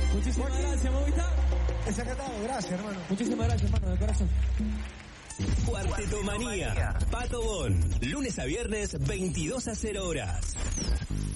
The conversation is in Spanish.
Muchísimas gracias, Movistar. Desacatado, gracias, hermano. Muchísimas gracias, hermano, de corazón. Cuartetomanía. Pato Bon. Lunes a viernes, 22 a 0 horas.